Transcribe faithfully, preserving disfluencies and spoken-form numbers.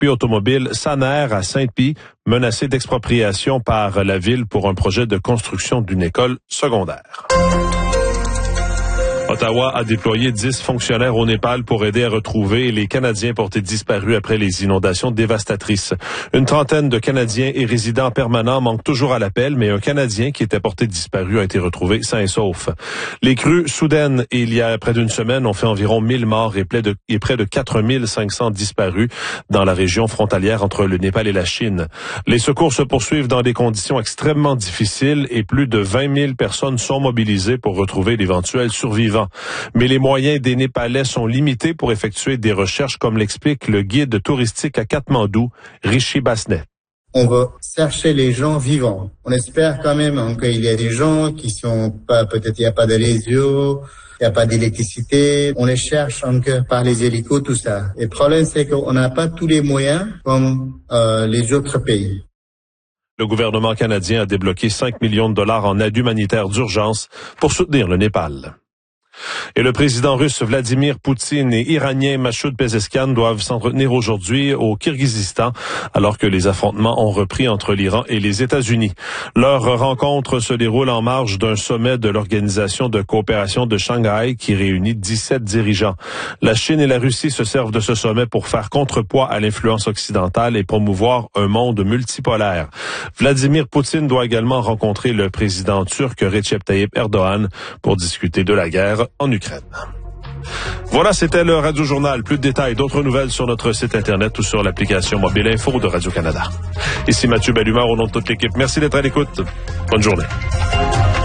circuit automobile Saner à Saint-Pie, menacé d'expropriation par la ville pour un projet de construction d'une école secondaire. Ottawa a déployé dix fonctionnaires au Népal pour aider à retrouver les Canadiens portés disparus après les inondations dévastatrices. Une trentaine de Canadiens et résidents permanents manquent toujours à l'appel, mais un Canadien qui était porté disparu a été retrouvé sain et sauf. Les crues soudaines, il y a près d'une semaine, ont fait environ mille morts et près de, et près de quatre mille cinq cents disparus dans la région frontalière entre le Népal et la Chine. Les secours se poursuivent dans des conditions extrêmement difficiles et plus de vingt mille personnes sont mobilisées pour retrouver d'éventuels survivants. Mais les moyens des Népalais sont limités pour effectuer des recherches, comme l'explique le guide touristique à Katmandou, Rishi Basnet. On va chercher les gens vivants. On espère quand même hein, qu'il y a des gens qui sont pas, peut-être il n'y a pas de réseau, il n'y a pas d'électricité. On les cherche encore par les hélicos, tout ça. Et le problème, c'est qu'on n'a pas tous les moyens comme euh, les autres pays. Le gouvernement canadien a débloqué cinq millions de dollars en aide humanitaire d'urgence pour soutenir le Népal. Et le président russe Vladimir Poutine et iranien Masoud Pezeshkian doivent s'entretenir aujourd'hui au Kirghizistan alors que les affrontements ont repris entre l'Iran et les États-Unis. Leur rencontre se déroule en marge d'un sommet de l'Organisation de coopération de Shanghai qui réunit dix-sept dirigeants. La Chine et la Russie se servent de ce sommet pour faire contrepoids à l'influence occidentale et promouvoir un monde multipolaire. Vladimir Poutine doit également rencontrer le président turc Recep Tayyip Erdogan pour discuter de la guerre en Ukraine. Voilà, c'était le Radio Journal. Plus de détails, d'autres nouvelles sur notre site Internet ou sur l'application mobile info de Radio-Canada. Ici Mathieu Bellumeur au nom de toute l'équipe. Merci d'être à l'écoute. Bonne journée.